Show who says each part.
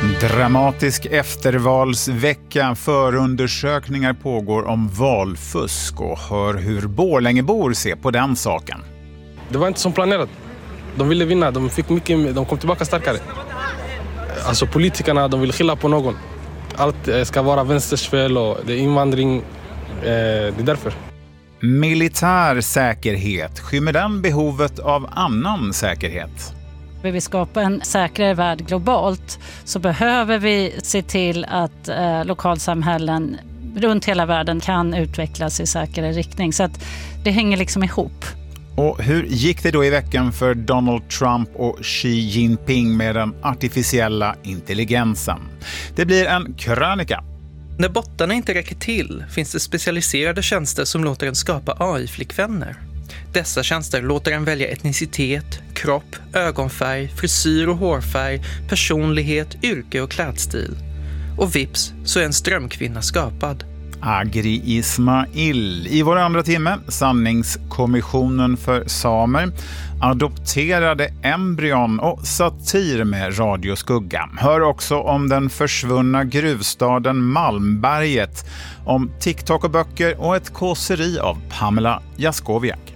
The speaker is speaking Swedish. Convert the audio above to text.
Speaker 1: Dramatisk eftervalsvecka. Förundersökningar pågår om valfusk och hör hur Borlängebor ser på den saken.
Speaker 2: Det var inte som planerat. De ville vinna, de fick mycket, de kom tillbaka starkare. Alltså politikerna, de vill skylla på någon. Allt ska vara vänsters fel och det är invandring. Det är därför.
Speaker 1: Militär säkerhet. Skymmer den behovet av annan säkerhet?
Speaker 3: Vill vi skapa en säkrare värld globalt så behöver vi se till att lokalsamhällen runt hela världen kan utvecklas i säkrare riktning. Så att det hänger liksom ihop.
Speaker 1: Och hur gick det då i veckan för Donald Trump och Xi Jinping med den artificiella intelligensen? Det blir en krönika.
Speaker 4: När bottarna inte räcker till finns det specialiserade tjänster som låter en skapa AI-flickvänner. Dessa tjänster låter en välja etnicitet, kropp, ögonfärg, frisyr och hårfärg, personlighet, yrke och klädstil. Och vips så är en strömkvinna skapad.
Speaker 1: Agri Ismail. I vår andra timme, sanningskommissionen för samer, adopterade embryon och satir med radioskugga. Hör också om den försvunna gruvstaden Malmberget, om TikTok och böcker och ett kåseri av Pamela Jaskovia.